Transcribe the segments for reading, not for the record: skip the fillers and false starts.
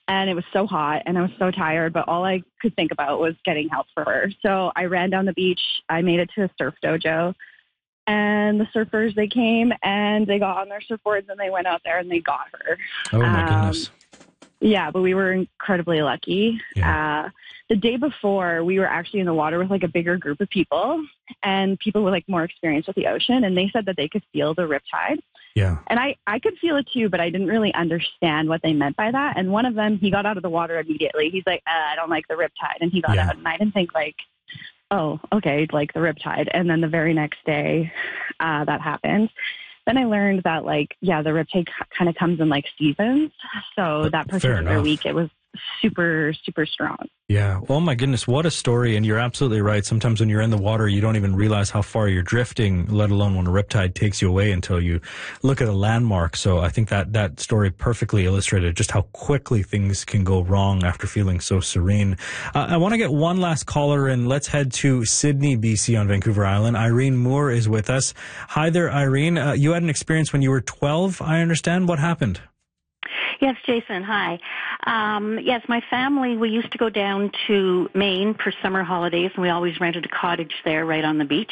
and it was so hot and I was so tired, but all I could think about was getting help for her. So I ran down the beach. I made it to a surf dojo, and the surfers, they came and they got on their surfboards and they went out there and they got her. Oh, my goodness. Yeah, but we were incredibly lucky. Yeah. The day before, we were actually in the water with like a bigger group of people, and people were like more experienced with the ocean, and they said that they could feel the riptide. Yeah. And I could feel it too, but I didn't really understand what they meant by that. And one of them, he got out of the water immediately. He's like, I don't like the riptide. And he got out, and I didn't think like, oh, okay, like the riptide. And then the very next day, that happened. Then I learned that, like, yeah, the riptide kind of comes in like seasons. So that particular week, it was super, super strong. Yeah. Oh, my goodness. What a story. And you're absolutely right. Sometimes when you're in the water, you don't even realize how far you're drifting, let alone when a riptide takes you away until you look at a landmark. So I think that story perfectly illustrated just how quickly things can go wrong after feeling so serene. I want to get one last caller in. Let's head to Sydney, BC on Vancouver Island. Irene Moore is with us. Hi there, Irene. You had an experience when you were 12, I understand. What happened? Yes, Jason. Hi. Yes, my family, we used to go down to Maine for summer holidays, and we always rented a cottage there right on the beach.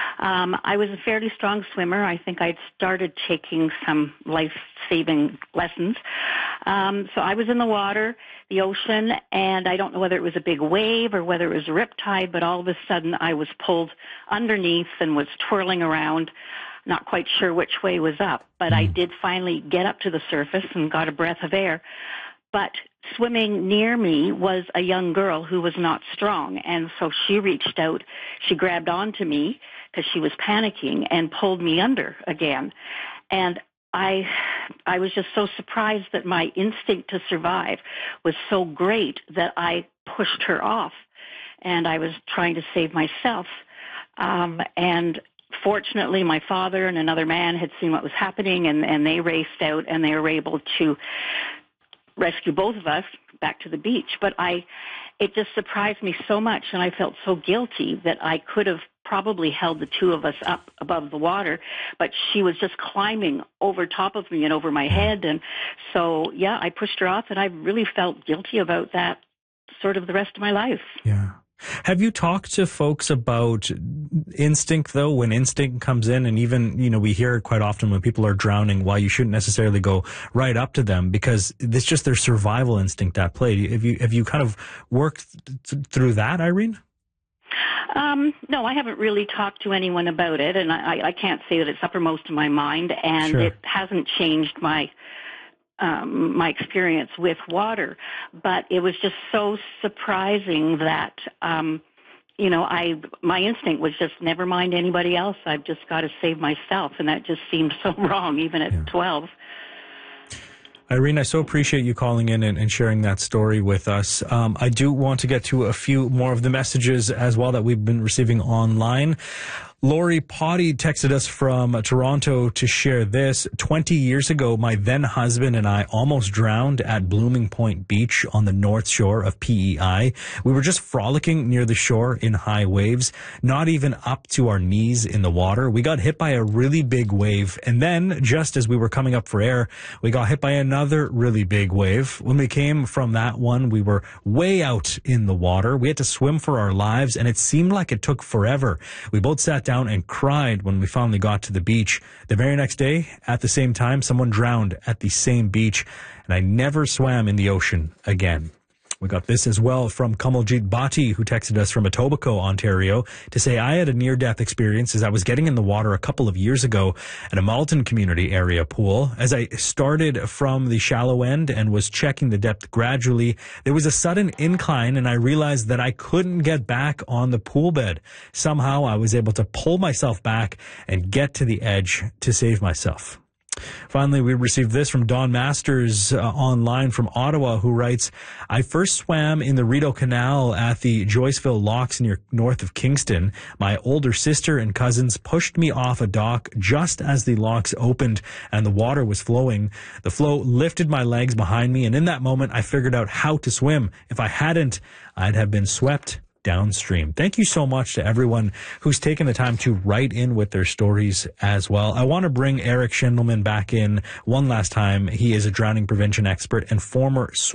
I was a fairly strong swimmer. I think I'd started taking some life-saving lessons. So I was in the water, the ocean, and I don't know whether it was a big wave or whether it was a riptide, but all of a sudden I was pulled underneath and was twirling around. Not quite sure which way was up, but I did finally get up to the surface and got a breath of air. But swimming near me was a young girl who was not strong, and so she reached out, she grabbed onto me because she was panicking and pulled me under again. And I was just so surprised that my instinct to survive was so great that I pushed her off, and I was trying to save myself. And fortunately, my father and another man had seen what was happening, and they raced out, and they were able to rescue both of us back to the beach. But it just surprised me so much, and I felt so guilty that I could have probably held the two of us up above the water, but she was just climbing over top of me and over my head. And so, yeah, I pushed her off, and I really felt guilty about that sort of the rest of my life. Yeah. Have you talked to folks about instinct, though, when instinct comes in? And even, we hear it quite often when people are drowning, why you shouldn't necessarily go right up to them because it's just their survival instinct at play. Have you kind of worked through that, Irene? No, I haven't really talked to anyone about it, and I can't say that it's uppermost in my mind, and It hasn't changed my experience with water, but it was just so surprising that, my instinct was just never mind anybody else. I've just got to save myself. And that just seemed so wrong, even at 12. Irene, I so appreciate you calling in and sharing that story with us. I do want to get to a few more of the messages as well that we've been receiving online. Lori Potty texted us from Toronto to share this. 20 years ago, my then husband and I almost drowned at Blooming Point Beach on the north shore of PEI. We were just frolicking near the shore in high waves, not even up to our knees in the water. We got hit by a really big wave, and then just as we were coming up for air, we got hit by another really big wave. When we came from that one, we were way out in the water. We had to swim for our lives, and it seemed like it took forever. We both sat down and cried when we finally got to the beach. The very next day, at the same time, someone drowned at the same beach, and I never swam in the ocean again. We got this as well from Kamaljit Bhatti, who texted us from Etobicoke, Ontario, to say, I had a near-death experience as I was getting in the water a couple of years ago at a Malton community area pool. As I started from the shallow end and was checking the depth gradually, there was a sudden incline, and I realized that I couldn't get back on the pool bed. Somehow I was able to pull myself back and get to the edge to save myself. Finally, we received this from Don Masters online from Ottawa, who writes, I first swam in the Rideau Canal at the Joyceville Locks near north of Kingston. My older sister and cousins pushed me off a dock just as the locks opened and the water was flowing. The flow lifted my legs behind me, and in that moment, I figured out how to swim. If I hadn't, I'd have been swept downstream. Thank you so much to everyone who's taken the time to write in with their stories as well. I want to bring Eric Schindelman back in one last time. He is a drowning prevention expert and former